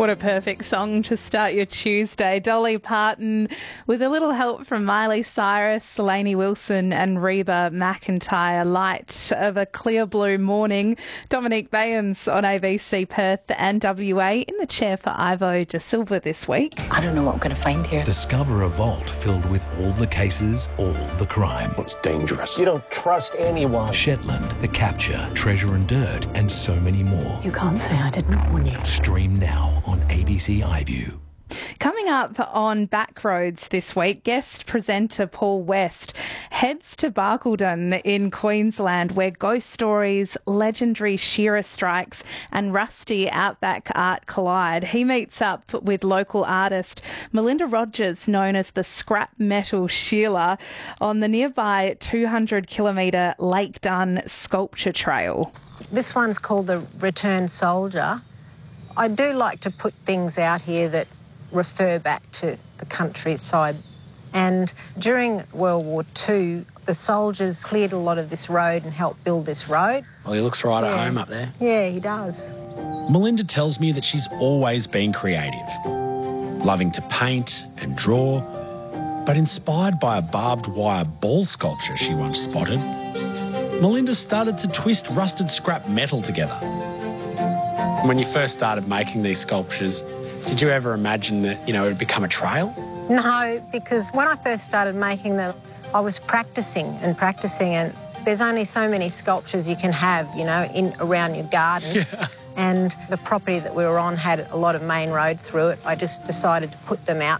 What a perfect song to start your Tuesday. Dolly Parton with a little help from Miley Cyrus, Lainey Wilson and Reba McEntire. Light of a clear blue morning. Dominique Baynes on ABC Perth and WA in the chair for Ivo De Silva this week. I don't know what I'm going to find here. Discover a vault filled with all the cases, all the crime. It's dangerous. You don't trust anyone. Shetland, The Capture, Treasure and Dirt, and so many more. You can't say I didn't warn you. Stream now on ABC iView. Coming up on Backroads this week, guest presenter Paul West heads to Barcaldine in Queensland, where ghost stories, legendary shearer strikes and rusty outback art collide. He meets up with local artist Melinda Rogers, known as the Scrap Metal Sheila, on the nearby 200-kilometre Lake Dunn Sculpture Trail. This one's called the Returned Soldier. I do like to put things out here that refer back to the countryside. And during World War II, the soldiers cleared a lot of this road and helped build this road. Well, he looks right at home up there. Yeah, he does. Melinda tells me that she's always been creative, loving to paint and draw, but inspired by a barbed wire ball sculpture she once spotted, Melinda started to twist rusted scrap metal together. When you first started making these sculptures, did you ever imagine that, it would become a trail? No, because when I first started making them, I was practising, and there's only so many sculptures you can have, around your garden. Yeah. And the property that we were on had a lot of main road through it. I just decided to put them out